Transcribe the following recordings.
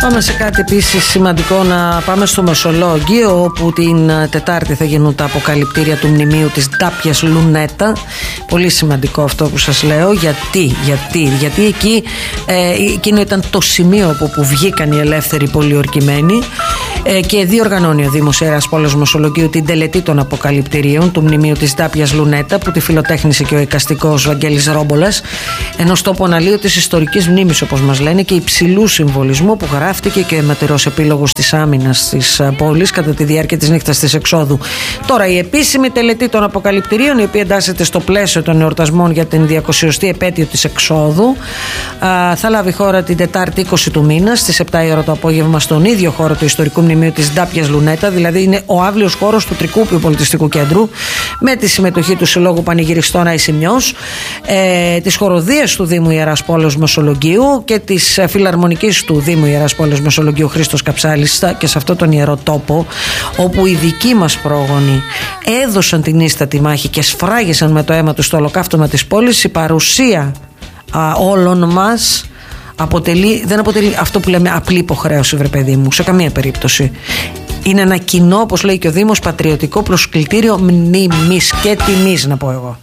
πάμε σε κάτι επίσης σημαντικό, να πάμε στο Μεσολόγγιο, όπου την Τετάρτη θα γίνουν τα αποκαλυπτήρια του μνημείου της Ντάπιας Λουνέτα. Πολύ σημαντικό αυτό που σας λέω. Γιατί εκεί εκείνο ήταν το σημείο από που βγήκαν οι ελεύθεροι πολιορκημένοι, και διοργανώνει ο Δήμος Ιεράς Πόλεως Μεσολογγίου την τελετή των αποκαλυπτηρίων του μνημείου της Ντάπιας Λουνέτα, που τη φιλοτέχνησε και ο εικαστικός Βαγγέλης Ρόμπολας, ενός τόπου αναλύου της ιστορικής μνήμης, όπως μας λένε, και υψηλού συμβολισμού, που γράφτηκε και ο αιματηρός επίλογος της άμυνας της πόλης κατά τη διάρκεια της νύχτας της εξόδου. Τώρα, η επίσημη τελετή των αποκαλυπτηρίων, η οποία εντάσσεται στο πλαίσιο των εορτασμών για την 200η επέτειο της εξόδου, θα λάβει χώρα την Τετάρτη 20 του μήνα στις 7 η ώρα το απόγευμα στον ίδιο χώρο του ιστορικού μνημείου της Ντάπιας Λουνέτα, δηλαδή είναι ο αύλιος χώρος του Τρικούπιου Πολιτιστικού Κέντρου, με τη συμμετοχή του Συλλόγου Πανηγυριστών Αϊσημιός, της χοροδίας του Δήμου Ιεράς Πόλεως Μεσολογγίου και της φιλαρμονικής του Δήμου Ιεράς Πόλεως Μεσολογγίου Χρήστος Καψάλης, και σε αυτό τον ιερό τόπο, όπου οι δικοί μας πρόγονοι έδωσαν την ίστατη μάχη και σφράγισαν με το αίμα του στο ολοκαύτωμα της πόλης, η παρουσία όλων μας δεν αποτελεί αυτό που λέμε απλή υποχρέωση, βρε παιδί μου, σε καμία περίπτωση. Είναι ένα κοινό, όπως λέει και ο Δήμος, πατριωτικό προσκλητήριο μνήμης και τιμής, να πω εγώ.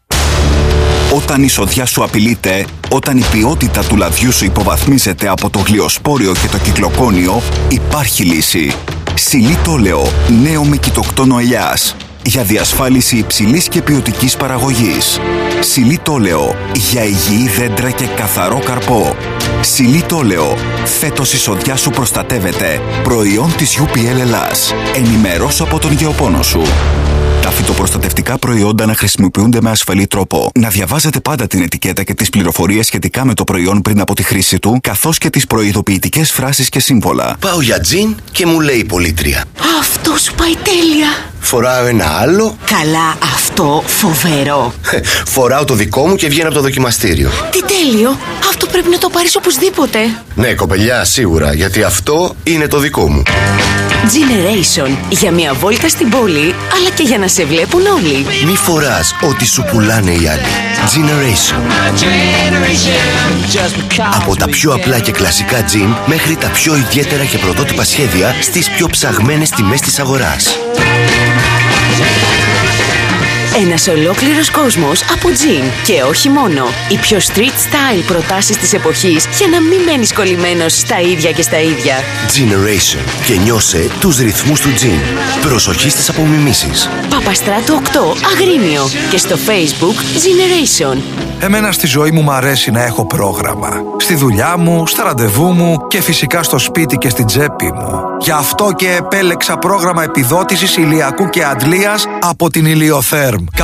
Όταν η σοδιά σου απειλείται, όταν η ποιότητα του λαδιού σου υποβαθμίζεται από το γλιοσπόριο και το κυκλοκόνιο, υπάρχει λύση. Σιλίτολεο, νέο με κοιτοκτόνο ελιάς, για διασφάλιση υψηλής και ποιοτικής παραγωγής. Σιλίτολεο, για υγιή δέντρα και καθαρό καρπό. Σιλίτολεο, φέτος η σοδιά σου προστατεύεται. Προϊόν της UPL Ελλάς. Ενημερώσου από τον γεωπόνο σου. Τα φυτοπροστατευτικά προϊόντα να χρησιμοποιούνται με ασφαλή τρόπο. Να διαβάζετε πάντα την ετικέτα και τις πληροφορίες σχετικά με το προϊόν πριν από τη χρήση του, καθώς και τις προειδοποιητικές φράσεις και σύμβολα. Πάω για τζιν και μου λέει η πολίτρια: αυτό σου πάει τέλεια. Φοράω ένα άλλο. Καλά, αυτό φοβερό. Φοράω το δικό μου και βγαίνω από το δοκιμαστήριο. Τι τέλειο. Αυτό πρέπει να το πάρεις οπωσδήποτε. Ναι, κοπελιά, σίγουρα, γιατί αυτό είναι το δικό μου. Generation. Για μια βόλτα στην πόλη, αλλά και για να σε βλέπουν όλοι. Μη φοράς ό,τι σου πουλάνε οι άλλοι. Generation. Από τα πιο απλά και κλασικά τζιν μέχρι τα πιο ιδιαίτερα και πρωτότυπα σχέδια στις πιο ψαγμένες τιμές της αγοράς. Ένας ολόκληρος κόσμος από τζιν. Και όχι μόνο. Οι πιο street style προτάσεις της εποχής, για να μην μένεις κολλημένος στα ίδια και στα ίδια. Generation. Και νιώσε τους ρυθμούς του τζιν. Προσοχή στις απομιμήσεις. Παπαστράτου 8, Αγρίνιο. Και στο Facebook Generation. Εμένα στη ζωή μου αρέσει να έχω πρόγραμμα. Στη δουλειά μου, στα ραντεβού μου και φυσικά στο σπίτι και στην τσέπη μου. Γι' αυτό και επέλεξα πρόγραμμα επιδότησης ηλιακού και αντλίας από την Ηλιοθέρμ.